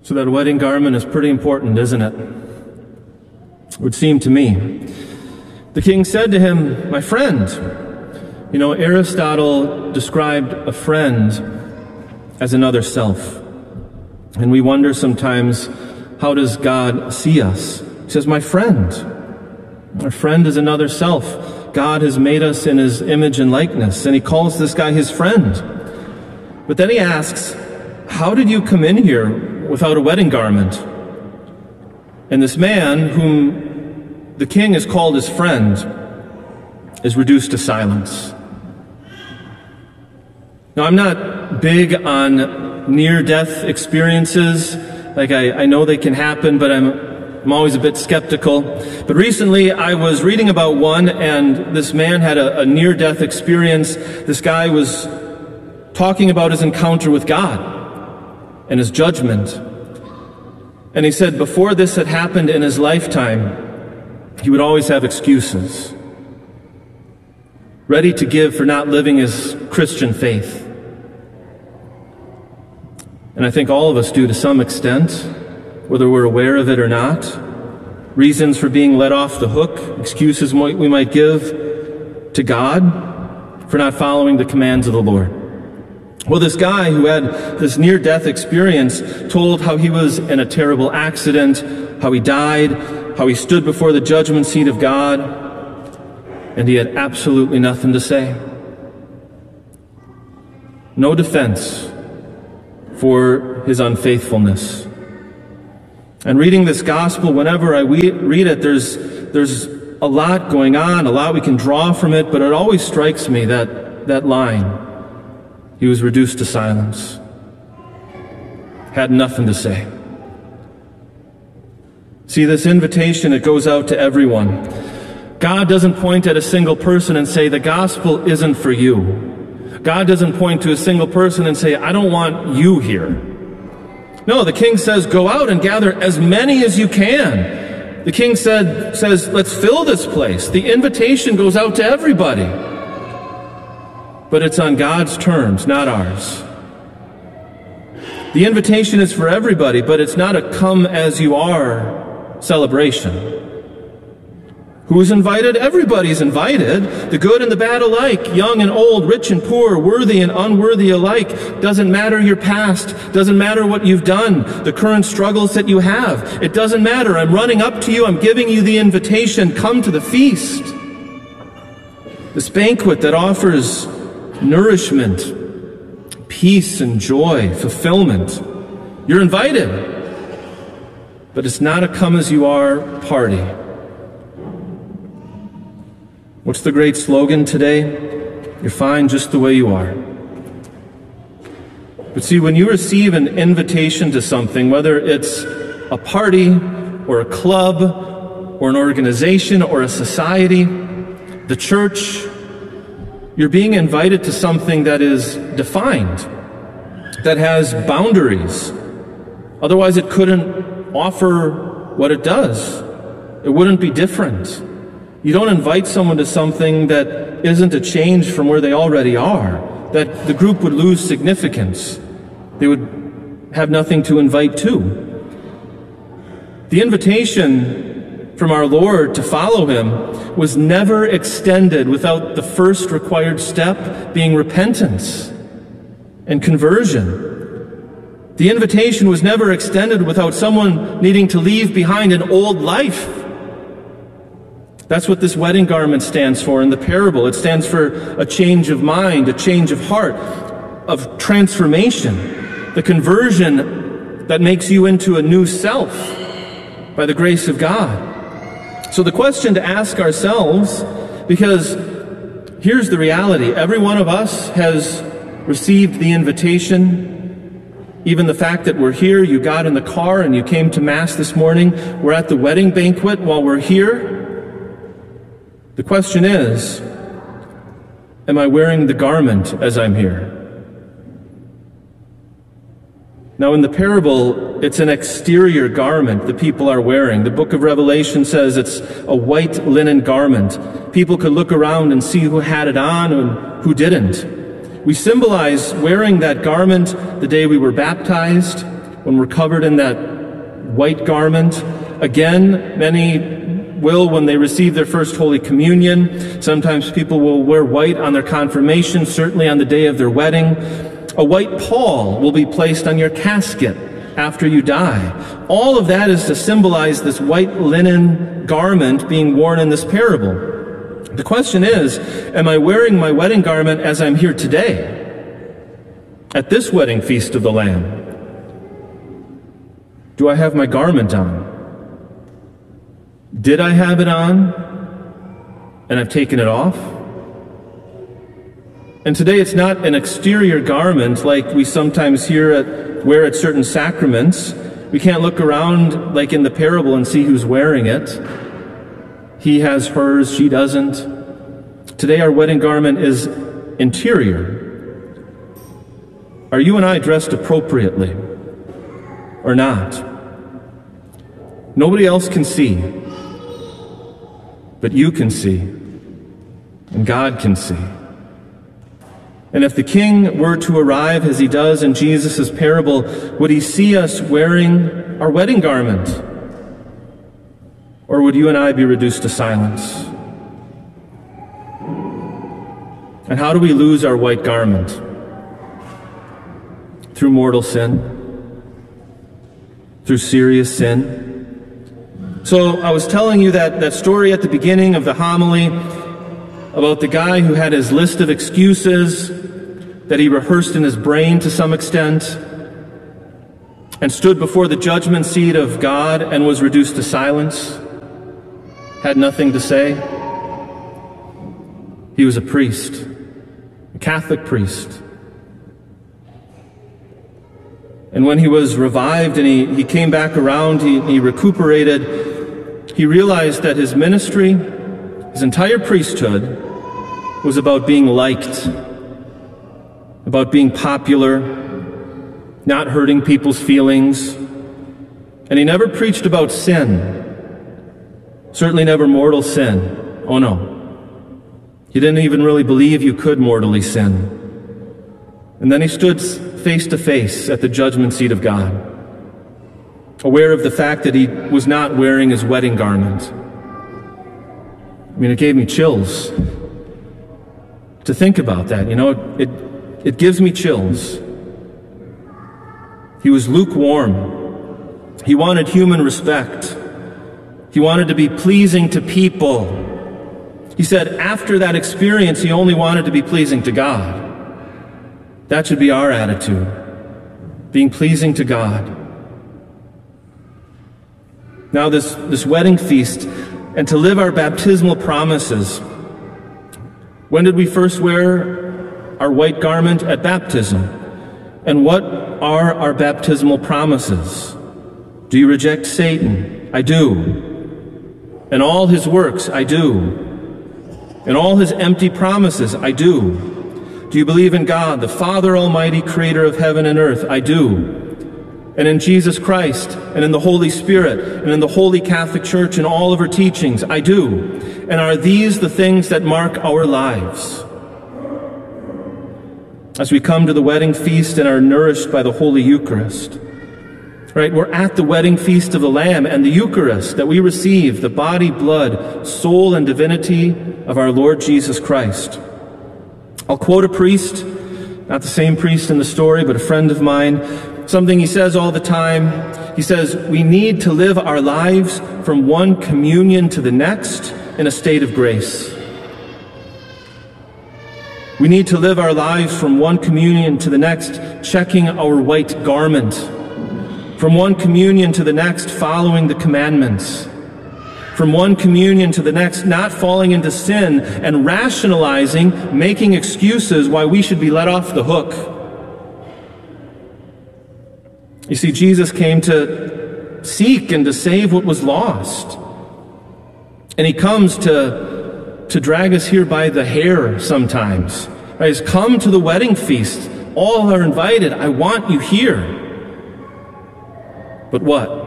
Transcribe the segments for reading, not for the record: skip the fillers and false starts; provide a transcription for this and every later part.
So that wedding garment is pretty important, isn't it? It would seem to me. The king said to him, "My friend." You know, Aristotle described a friend as another self. And we wonder sometimes, how does God see us? He says, "My friend." Our friend is another self. God has made us in his image and likeness, and he calls this guy his friend. But then he asks, "How did you come in here without a wedding garment?" And this man, whom the king has called his friend, is reduced to silence. Now, I'm not big on near-death experiences. I know they can happen, but I'm always a bit skeptical. But recently, I was reading about one, and this man had a near-death experience. This guy was talking about his encounter with God and his judgment. And he said before this had happened in his lifetime, he would always have excuses, ready to give for not living his Christian faith. And I think all of us do to some extent, whether we're aware of it or not. Reasons for being let off the hook, excuses we might give to God for not following the commands of the Lord. Well, this guy who had this near-death experience told how he was in a terrible accident, how he died, how he stood before the judgment seat of God, and he had absolutely nothing to say. No defense for his unfaithfulness. And reading this gospel, whenever I read it, there's a lot going on, a lot we can draw from it, but it always strikes me that line. He was reduced to silence. Had nothing to say. See, this invitation, it goes out to everyone. God doesn't point at a single person and say, the gospel isn't for you. God doesn't point to a single person and say, I don't want you here. No, the king says, go out and gather as many as you can. The king says, let's fill this place. The invitation goes out to everybody. But it's on God's terms, not ours. The invitation is for everybody, but it's not a come as you are celebration. Who's invited? Everybody's invited. The good and the bad alike, young and old, rich and poor, worthy and unworthy alike. Doesn't matter your past. Doesn't matter what you've done, the current struggles that you have. It doesn't matter. I'm running up to you. I'm giving you the invitation. Come to the feast. This banquet that offers nourishment, peace and joy, fulfillment. You're invited. But it's not a come as you are party. What's the great slogan today? You're fine just the way you are. But see, when you receive an invitation to something, whether it's a party or a club or an organization or a society, the church, you're being invited to something that is defined, that has boundaries. Otherwise, it couldn't offer what it does. It wouldn't be different. You don't invite someone to something that isn't a change from where they already are, that the group would lose significance. They would have nothing to invite to. The invitation from our Lord to follow him was never extended without the first required step being repentance and conversion. The invitation was never extended without someone needing to leave behind an old life. That's what this wedding garment stands for in the parable. It stands for a change of mind, a change of heart, of transformation, the conversion that makes you into a new self by the grace of God. So the question to ask ourselves, because here's the reality, every one of us has received the invitation. Even the fact that we're here, you got in the car and you came to Mass this morning, we're at the wedding banquet while we're here. The question is, am I wearing the garment as I'm here? Now in the parable, it's an exterior garment the people are wearing. The book of Revelation says it's a white linen garment. People could look around and see who had it on and who didn't. We symbolize wearing that garment the day we were baptized, when we're covered in that white garment. Again, many will when they receive their first Holy Communion. Sometimes people will wear white on their confirmation, certainly on the day of their wedding. A white pall will be placed on your casket after you die. All of that is to symbolize this white linen garment being worn in this parable. The question is, am I wearing my wedding garment as I'm here today, at this wedding feast of the Lamb? Do I have my garment on? Did I have it on, and I've taken it off? And today it's not an exterior garment like we sometimes wear at certain sacraments. We can't look around like in the parable and see who's wearing it. He has hers, she doesn't. Today our wedding garment is interior. Are you and I dressed appropriately or not? Nobody else can see, but you can see, and God can see. And if the king were to arrive as he does in Jesus' parable, would he see us wearing our wedding garment? Or would you and I be reduced to silence? And how do we lose our white garment? Through mortal sin? Through serious sin? So I was telling you that story at the beginning of the homily about the guy who had his list of excuses that he rehearsed in his brain to some extent and stood before the judgment seat of God and was reduced to silence, had nothing to say. He was a priest, a Catholic priest. And when he was revived and he came back around, he recuperated, he realized that his ministry, his entire priesthood, was about being liked, about being popular, not hurting people's feelings. And he never preached about sin, certainly never mortal sin. Oh no. He didn't even really believe you could mortally sin. And then he stood face to face at the judgment seat of God, aware of the fact that he was not wearing his wedding garment. I mean, it gave me chills to think about that. You know, it gives me chills. He was lukewarm. He wanted human respect. He wanted to be pleasing to people. He said after that experience, he only wanted to be pleasing to God. That should be our attitude, being pleasing to God. Now this wedding feast, and to live our baptismal promises. When did we first wear our white garment? At baptism. And what are our baptismal promises? Do you reject Satan? I do. And all his works? I do. And all his empty promises? I do. Do you believe in God, the Father Almighty, creator of heaven and earth? I do. And in Jesus Christ, and in the Holy Spirit, and in the Holy Catholic Church and all of her teachings? I do. And are these the things that mark our lives? As we come to the wedding feast and are nourished by the Holy Eucharist, right? We're at the wedding feast of the Lamb, and the Eucharist that we receive, the body, blood, soul, and divinity of our Lord Jesus Christ. I'll quote a priest, not the same priest in the story, but a friend of mine, something he says all the time. He says, we need to live our lives from one communion to the next in a state of grace. We need to live our lives from one communion to the next, checking our white garment. From one communion to the next, following the commandments. From one communion to the next, not falling into sin and rationalizing, making excuses why we should be let off the hook. You see, Jesus came to seek and to save what was lost. And he comes to drag us here by the hair sometimes. Right? He's come to the wedding feast. All are invited. I want you here. But what?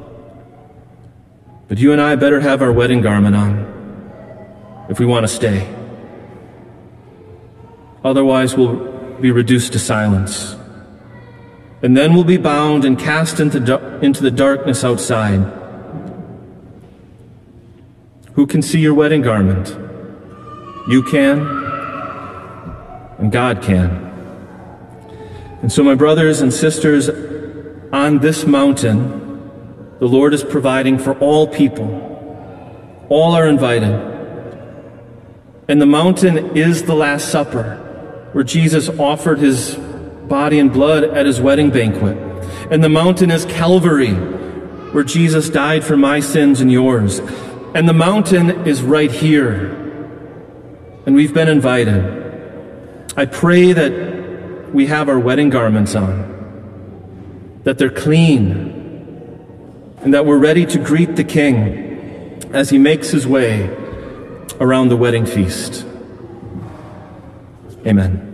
But you and I better have our wedding garment on if we want to stay. Otherwise, we'll be reduced to silence. and then we'll be bound and cast into the darkness outside. Who can see your wedding garment? You can, and God can. And so, my brothers and sisters, on this mountain, the Lord is providing for all people. All are invited. And the mountain is the Last Supper, where Jesus offered his body and blood at his wedding banquet. And the mountain is Calvary, where Jesus died for my sins and yours. And the mountain is right here. And we've been invited. I pray that we have our wedding garments on, that they're clean, and that we're ready to greet the King as he makes his way around the wedding feast. Amen.